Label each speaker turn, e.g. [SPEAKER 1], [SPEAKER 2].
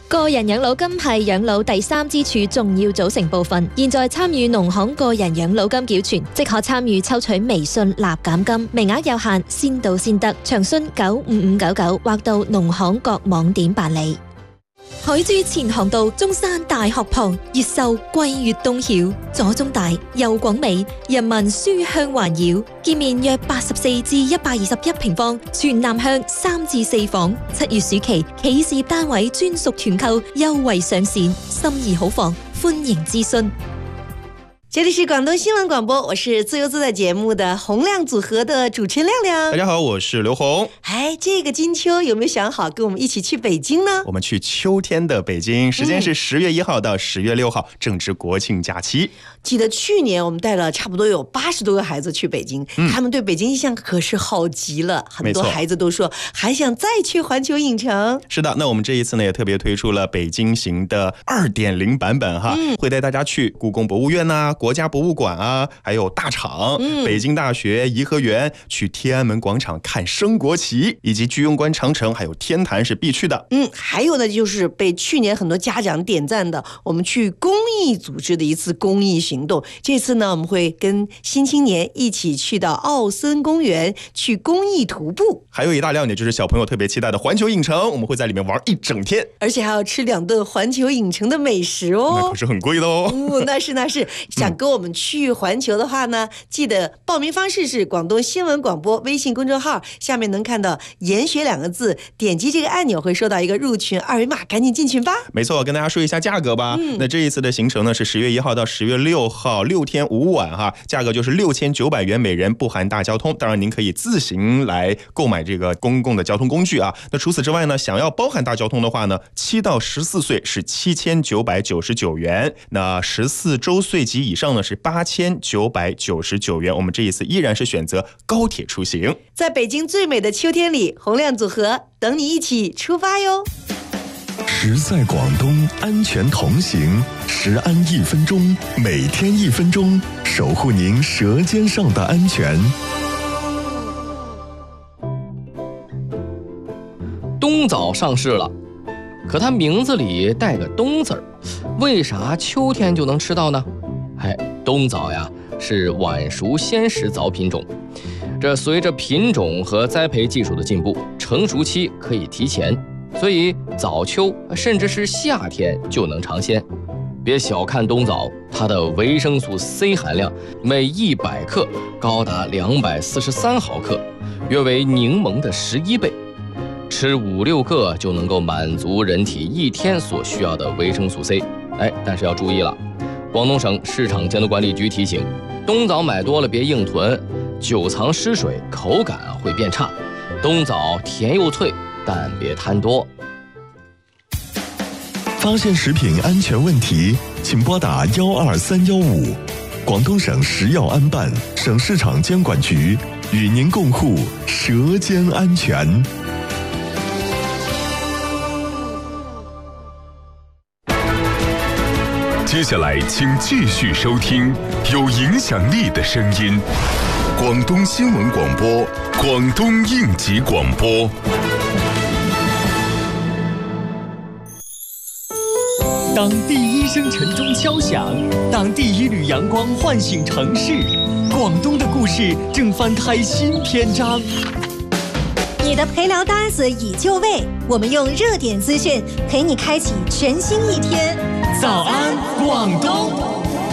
[SPEAKER 1] 個人養老金係養老第三支柱重要組成部分。現在參與農行個人養老金繳存，即可參與抽取微信立減金，名額有限，先到先得。詳詢95599或到農行各網點辦理。海珠前航道中山大學旁，越秀桂粵東曉，左中大右廣美，人民書香環繞，建面約84至121平方，全南向3至4房。7月暑期企事業單位專屬團購優惠上線，心儀好房，歡迎諮詢。
[SPEAKER 2] 这里是广东新闻广播，我是自由自在节目的洪亮组合的主持人亮亮。
[SPEAKER 3] 大家好，我是刘红。
[SPEAKER 2] 这个金秋有没有想好跟我们一起去北京呢？
[SPEAKER 3] 我们去秋天的北京，时间是10月1号到10月6号，正值国庆假期。
[SPEAKER 2] 记得去年我们带了差不多有80多个孩子去北京，他们对北京印象可是好极了，很多孩子都说还想再去环球影城。
[SPEAKER 3] 是的，那我们这一次呢也特别推出了北京行的2.0版本哈，会带大家去故宫博物院啊、国家博物馆啊，还有大厂、北京大学、颐和园，去天安门广场看升国旗，以及居庸关长城还有天坛是必去的。
[SPEAKER 2] 还有呢就是被去年很多家长点赞的，我们去公益组织的一次公益行动。这次呢我们会跟新青年一起去到奥森公园去公益徒步，
[SPEAKER 3] 还有一大亮点就是小朋友特别期待的环球影城，我们会在里面玩1整天，
[SPEAKER 2] 而且还要吃2顿环球影城的美食哦，
[SPEAKER 3] 那可是很贵的哦。
[SPEAKER 2] 那是想跟我们去环球的话呢，记得报名方式是广东新闻广播微信公众号，下面能看到研学2个字，点击这个按钮会收到一个入群二维码，赶紧进群吧。
[SPEAKER 3] 没错，跟大家说一下价格吧。那这一次的行程呢是10月1号到10月6号，6天5晚哈，价格就是6900元每人，不含大交通。当然您可以自行来购买这个公共的交通工具啊。那除此之外呢，想要包含大交通的话呢，7到14岁是7999元，那14周岁及以上呢是8999元。我们这一次依然是选择高铁出行，
[SPEAKER 2] 在北京最美的秋天里，洪亮组合等你一起出发哟。
[SPEAKER 4] 时在广东，安全同行，时安1分钟，每天1分钟，守护您舌尖上的安全。
[SPEAKER 5] 冬枣上市了，可它名字里带个冬字儿，为啥秋天就能吃到呢？冬枣呀是晚熟鲜食枣品种，这随着品种和栽培技术的进步，成熟期可以提前，所以早秋甚至是夏天就能尝鲜。别小看冬枣，它的维生素 C 含量每100克高达243毫克，约为柠檬的11倍。吃5-6个就能够满足人体1天所需要的维生素 C。但是要注意了，广东省市场监督管理局提醒，冬枣买多了别硬囤，久藏失水，口感会变差。冬枣甜又脆，但别贪多。
[SPEAKER 4] 发现食品安全问题，请拨打12315。广东省食药安办、省市场监管局与您共护舌尖安全。
[SPEAKER 6] 接下来请继续收听有影响力的声音，广东新闻广播，广东应急广播。
[SPEAKER 7] 当第一声晨钟敲响，当第一缕阳光唤醒城市，广东的故事正翻开新篇章。
[SPEAKER 8] 你的陪聊搭子已就位，我们用热点资讯陪你开启全新一天。
[SPEAKER 7] 早安，广东！